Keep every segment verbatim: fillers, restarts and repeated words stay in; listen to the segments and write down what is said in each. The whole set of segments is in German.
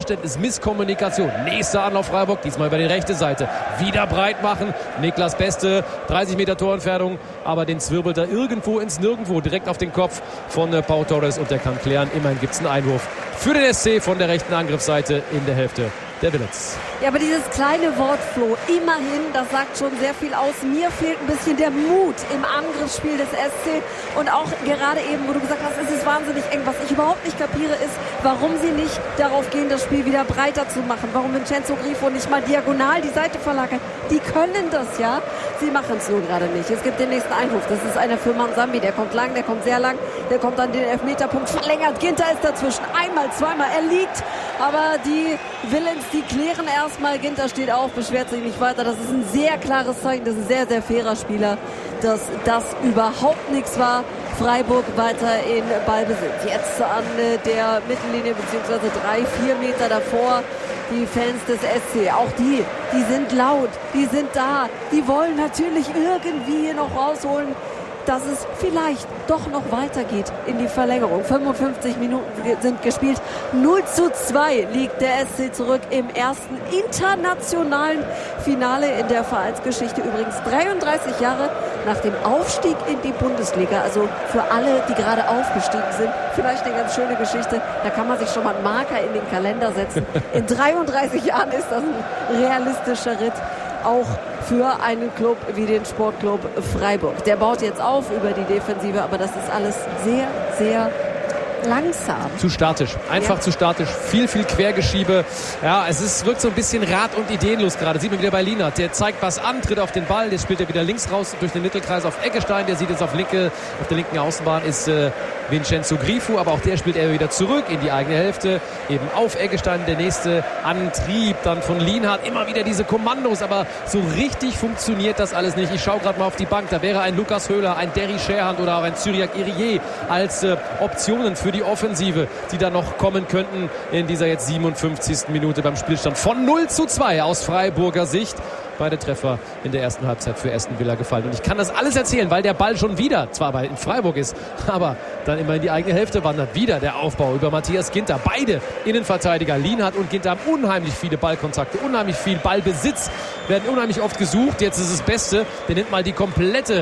Missverständnis, Misskommunikation. Nächster Anlauf Freiburg, diesmal über die rechte Seite. Wieder breit machen. Niklas Beste, dreißig Meter Torentfernung, aber den zwirbelt er irgendwo ins Nirgendwo, direkt auf den Kopf von äh, Pau Torres und der kann klären. Immerhin gibt es einen Einwurf für den S C von der rechten Angriffsseite in der Hälfte der Villains. Ja, aber dieses kleine Wort, Flo, immerhin, das sagt schon sehr viel aus. Mir fehlt ein bisschen der Mut im Angriffsspiel des S C und auch gerade eben, wo du gesagt hast, es ist wahnsinnig eng. Was ich überhaupt nicht kapiere, ist, warum sie nicht darauf gehen, das Spiel wieder breiter zu machen. Warum Vincenzo Grifo nicht mal diagonal die Seite verlagert. Die können das, ja. Sie machen es nur gerade nicht. Es gibt den nächsten Einwurf. Das ist einer für Mansambi. Der kommt lang, der kommt sehr lang. Der kommt an den Elfmeterpunkt verlängert. Ginter ist dazwischen. Einmal, zweimal. Er liegt. Aber die Villains, die klären erstmal. Ginter steht auf, beschwert sich nicht weiter. Das ist ein sehr klares Zeichen. Das ist ein sehr, sehr fairer Spieler, dass das überhaupt nichts war. Freiburg weiter in Ballbesitz. Jetzt an der Mittellinie beziehungsweise drei, vier Meter davor. Die Fans des S C, auch die, die sind laut, die sind da, die wollen natürlich irgendwie hier noch rausholen, dass es vielleicht doch noch weitergeht in die Verlängerung. fünfundfünfzig Minuten sind gespielt. null zu zwei liegt der S C zurück im ersten internationalen Finale in der Vereinsgeschichte. Übrigens dreiunddreißig Jahre nach dem Aufstieg in die Bundesliga. Also für alle, die gerade aufgestiegen sind, vielleicht eine ganz schöne Geschichte. Da kann man sich schon mal einen Marker in den Kalender setzen. In dreiunddreißig Jahren ist das ein realistischer Ritt. Auch für einen Club wie den Sportclub Freiburg. Der baut jetzt auf über die Defensive, aber das ist alles sehr, sehr langsam. Zu statisch. Einfach ja. zu statisch. Viel, viel Quergeschiebe. Ja, es ist, wirkt so ein bisschen rat- und ideenlos gerade. Sieht man wieder bei Lienert. Der zeigt was an, tritt auf den Ball. Jetzt spielt er wieder links raus durch den Mittelkreis auf Eggestein. Der sieht jetzt auf, linke, auf der linken Außenbahn ist äh, Vincenzo Grifo. Aber auch der spielt er wieder zurück in die eigene Hälfte. Eben auf Eggestein. Der nächste Antrieb dann von Lienhardt. Immer wieder diese Kommandos. Aber so richtig funktioniert das alles nicht. Ich schaue gerade mal auf die Bank. Da wäre ein Lukas Höhler, ein Derry Scherhand oder auch ein Cyriac Irié als äh, Optionen für die Offensive, die da noch kommen könnten in dieser jetzt siebenundfünfzigsten Minute beim Spielstand von null zu zwei aus Freiburger Sicht. Beide Treffer in der ersten Halbzeit für Aston Villa gefallen. Und ich kann das alles erzählen, weil der Ball schon wieder, zwar bei in Freiburg ist, aber dann immer in die eigene Hälfte wandert. Wieder der Aufbau über Matthias Ginter. Beide Innenverteidiger, Lienhardt und Ginter, haben unheimlich viele Ballkontakte, unheimlich viel Ballbesitz, werden unheimlich oft gesucht. Jetzt ist das Beste, der nimmt mal die komplette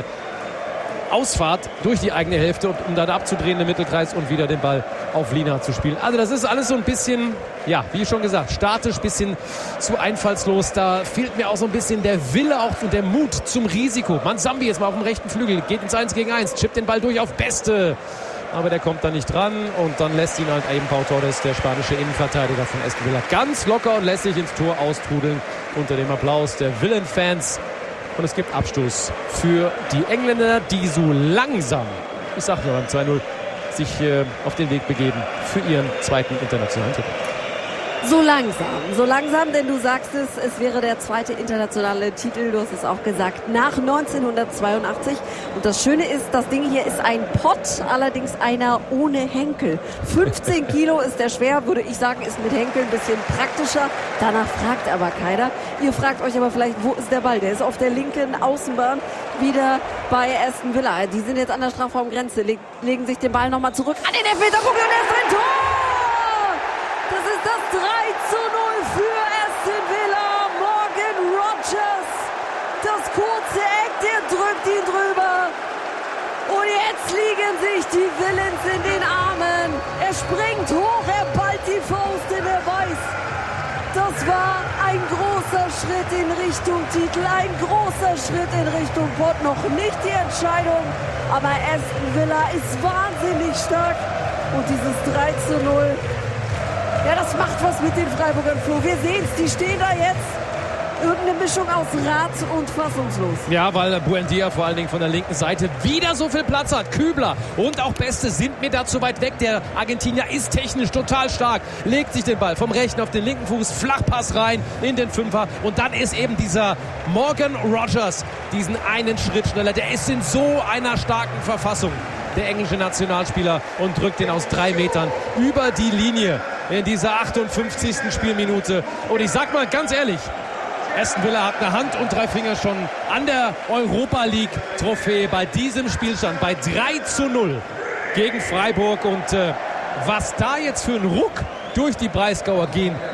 Ausfahrt durch die eigene Hälfte, um dann abzudrehen im Mittelkreis und wieder den Ball auf Lienhardt zu spielen. Also das ist alles so ein bisschen, ja, wie schon gesagt, statisch, bisschen zu einfallslos. Da fehlt mir auch so ein bisschen der Wille auch und der Mut zum Risiko. Mansambi jetzt mal auf dem rechten Flügel, geht ins eins gegen eins, chippt den Ball durch auf Beste. Aber der kommt da nicht dran und dann lässt ihn halt eben Pau Torres, der spanische Innenverteidiger von Aston Villa, ganz locker und lässt sich ins Tor austrudeln unter dem Applaus der Villen-Fans. Und es gibt Abstoß für die Engländer, die so langsam, ich sag nur beim zwei null, sich äh, auf den Weg begeben für ihren zweiten internationalen Titel. So langsam, so langsam, denn du sagst es, es wäre der zweite internationale Titel, du hast es auch gesagt, nach neunzehnhundertzweiundachtzig. Und das Schöne ist, das Ding hier ist ein Pott, allerdings einer ohne Henkel. fünfzehn Kilo ist der schwer, würde ich sagen, ist mit Henkel ein bisschen praktischer. Danach fragt aber keiner. Ihr fragt euch aber vielleicht, wo ist der Ball? Der ist auf der linken Außenbahn wieder bei Aston Villa. Die sind jetzt an der Strafraumgrenze, leg, legen sich den Ball nochmal zurück an den Elfmeterpunkt und er ist drin. Tor! Das ist das drei zu null für Aston Villa. Morgan Rogers. Das kurze Eck, der drückt ihn drüber. Und jetzt liegen sich die Villains in den Armen. Er springt hoch, er ballt die Faust, denn er weiß, das war ein großer Schritt in Richtung Titel, ein großer Schritt in Richtung Pott. Noch nicht die Entscheidung, aber Aston Villa ist wahnsinnig stark. Und dieses drei zu null, ja, das macht was mit den Freiburgern, Flo. Wir sehen es, die stehen da jetzt. Irgendeine Mischung aus Rat und fassungslos. Ja, weil Buendia vor allen Dingen von der linken Seite wieder so viel Platz hat. Kübler und auch Beste sind mir da zu weit weg. Der Argentinier ist technisch total stark. Legt sich den Ball vom rechten auf den linken Fuß. Flachpass rein in den Fünfer. Und dann ist eben dieser Morgan Rogers diesen einen Schritt schneller. Der ist in so einer starken Verfassung, der englische Nationalspieler, und drückt den aus drei Metern über die Linie in dieser achtundfünfzigsten Spielminute. Und ich sag mal ganz ehrlich, Aston Villa hat eine Hand und drei Finger schon an der Europa League Trophäe bei diesem Spielstand, bei drei zu null gegen Freiburg. Und äh, was da jetzt für ein Ruck durch die Breisgauer gehen